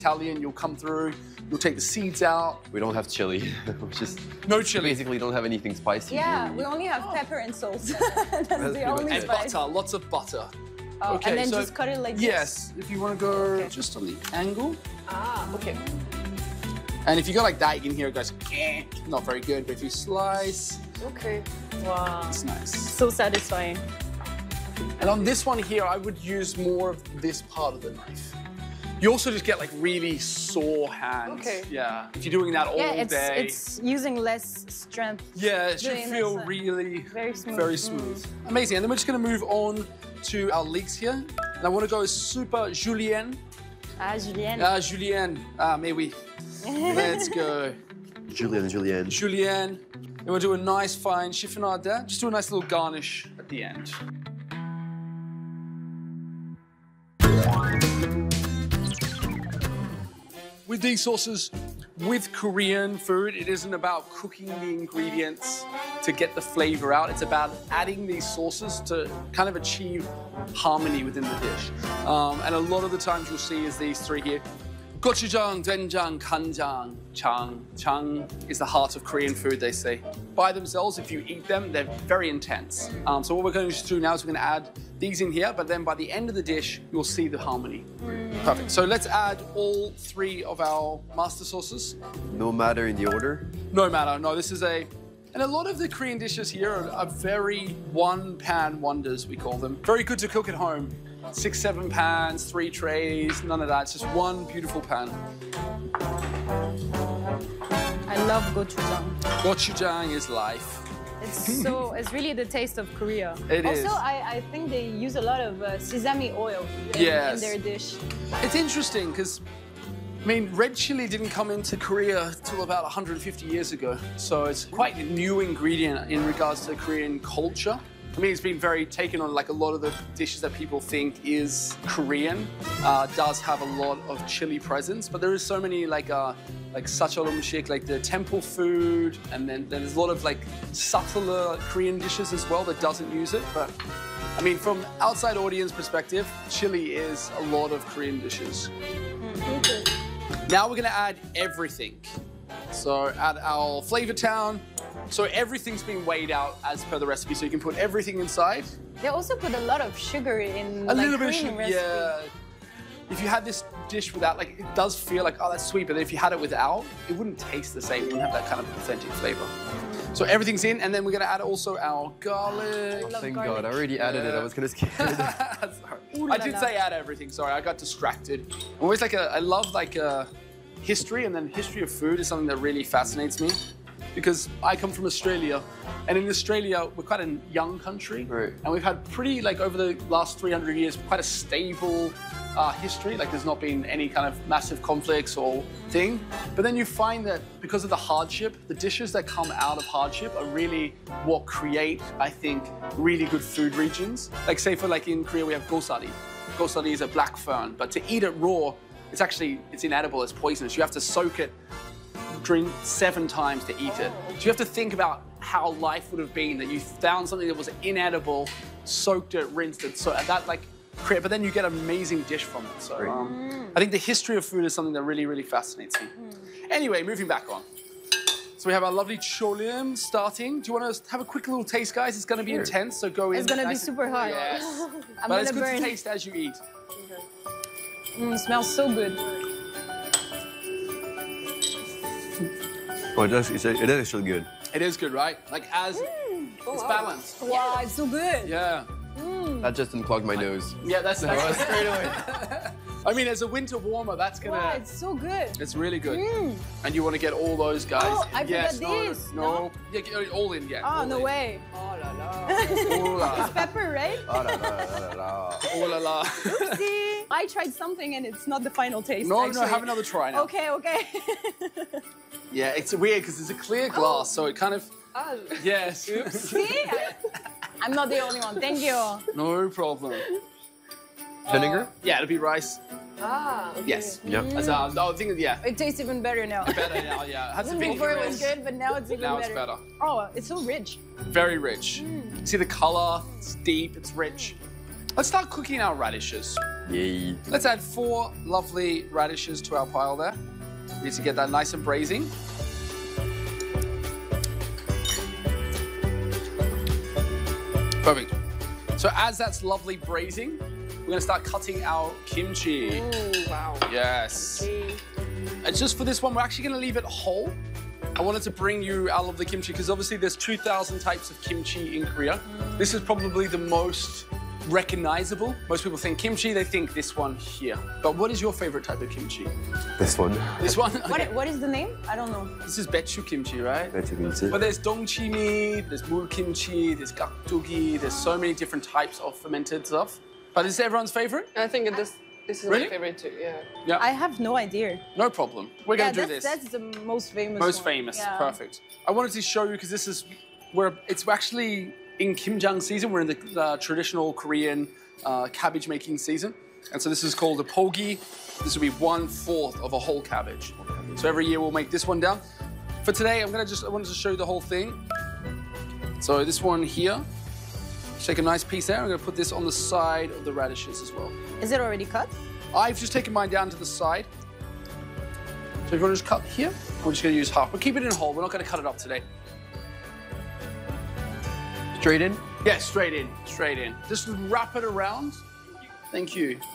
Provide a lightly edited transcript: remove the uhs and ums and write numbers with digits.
Italian, you'll come through, you'll take the seeds out. We don't have chili. We just no chili. Basically don't have anything spicy. Yeah, we only have pepper and salt. That's the only And spice. butter, lots of butter. Oh, and then just cut it like this? Yes, if you want to go just on the angle. Okay. And if you go like that, you can hear it goes, not very good, but if you slice, Okay. Wow. it's nice. So satisfying. And on this one here, I would use more of this part of the knife. You also just get like really sore hands. Okay. Yeah. If you're doing that all day. It's using less strength. Yeah, it should doing feel this, really very smooth. Very smooth. Amazing. And then we're just going to move on to our leeks here. And I want to go super julienne. Ah, Julienne. Ah, julienne. Ah, mais oui. Let's go. Julienne. Julienne. And we'll do a nice fine chiffonade there. Just do a nice little garnish at the end. With these sauces, with Korean food, it isn't about cooking the ingredients to get the flavor out. It's about adding these sauces to kind of achieve harmony within the dish. And a lot of the times you'll see is these three here. Gochujang, doenjang, kanjang, chang. Chang is the heart of Korean food, they say. By themselves, if you eat them, they're very intense. So what we're going to do now is we're going to add these in here, but then by the end of the dish, you'll see the harmony. Perfect. So let's add all three of our master sauces. No matter in the order? No matter. No, this is a... And a lot of the Korean dishes here are very one-pan wonders, we call them. Very good to cook at home. 6, 7 pans, 3 trays, none of that. It's just one beautiful pan. I love gochujang. Gochujang is life. It's really the taste of Korea. It is. Also, I think they use a lot of sesame oil in their dish. It's interesting because, I mean, red chili didn't come into Korea till about 150 years ago. So it's quite a new ingredient in regards to Korean culture. I mean, it's been very taken on, like a lot of the dishes that people think is Korean does have a lot of chili presence, but there is so many like sachol like the temple food, and then there's a lot of like subtler Korean dishes as well that doesn't use it. But I mean, from outside audience perspective, chili is a lot of Korean dishes. Now we're gonna add everything. So add our Flavor Town. So everything's been weighed out as per the recipe, so you can put everything inside. They also put a lot of sugar in a little bit of Korean sugar, recipe. yeah. If you had this dish without, like, it does feel like, oh, that's sweet, but if you had it without, it wouldn't taste the same. It wouldn't have that kind of authentic flavor. So everything's in, and then we're gonna add also our garlic. Oh, thank God, I already added it. I was gonna skip it. I did say add everything, sorry, I got distracted. I'm always like, I love like history, and then history of food is something that really fascinates me. Because I come from Australia, and in Australia, we're quite a young country. Right. And we've had pretty, like over the last 300 years, quite a stable history. Like there's not been any kind of massive conflicts or thing. But then you find that because of the hardship, the dishes that come out of hardship are really what create, I think, really good food regions. Like say for like in Korea, we have gosari. Gosari is a black fern, but to eat it raw, it's inedible, it's poisonous. You have to soak it, drink 7 times to eat it. So you have to think about how life would have been that you found something that was inedible, soaked it, rinsed it. So that like create, but then you get an amazing dish from it. So I think the history of food is something that really, really fascinates me. Anyway, moving back on. So we have our lovely cholim starting. Do you want to have a quick little taste, guys? It's going to be intense, so go in. It's going to be super hot. Yes. I'm but it's good burn. to taste as you eat. It smells so good. Oh, it is actually good. It is good, right? Like it's balanced. Wow, it's so good. Yeah. That just unclogged my nose. Yeah, that's straight away. I mean, as a winter warmer, that's gonna. Wow, it's so good. It's really good. And you want to get all those guys. Oh, I yes, forgot this. No. Yeah, all in, yeah. Oh, all no in. way. Oh la la. Oh la. It's pepper, right? Oh la la la la. Oh la la. Oopsie. I tried something and it's not the final taste. No, actually. no, have another try now. Okay, okay. Yeah, it's weird because it's a clear glass, so it kind of. Oh. Yes. See? I'm not the only one. Thank you. No problem. Vinegar? Yeah, it'll be rice. Ah, okay. Yes. Yeah. As I think, yeah. It tastes even better now. Better now, yeah. It has a bit Before it was good, but now it's even Now better. it's better. Oh, it's so rich. Very rich. See the color, it's deep, it's rich. Let's start cooking our radishes. Yay. Let's add 4 lovely radishes to our pile there. We need to get that nice and braising. Perfect. So as that's lovely braising, we're gonna start cutting our kimchi. Ooh, wow. Yes. Okay. And just for this one, we're actually gonna leave it whole. I wanted to bring you our lovely kimchi because obviously there's 2,000 types of kimchi in Korea. This is probably the most recognizable. Most people think kimchi, they think this one here. But what is your favorite type of kimchi? This one. This one? Okay. What is the name? I don't know. This is bechu kimchi, right? Bechu kimchi. But there's dongchimi, there's mul kimchi, there's gakdugi, there's so many different types of fermented stuff. But is this everyone's favorite? I think this is Really? my favorite too. Yeah. Yeah. I have no idea. No problem. We're gonna do this. That's the most famous Most one. famous, Yeah. perfect. I wanted to show you because this is where it's actually in kimjang season. We're in the traditional Korean cabbage making season. And so this is called a pogi. This will be 1/4 of a whole cabbage. So every year we'll make this one down. For today, I wanted to show you the whole thing. So this one here, take a nice piece there. I'm gonna put this on the side of the radishes as well. Is it already cut? I've just taken mine down to the side. So if you want to just cut here, we're just gonna use half. We'll keep it in whole, we're not gonna cut it up today. Straight in? Yeah, straight in, straight in. Just wrap it around. Thank you.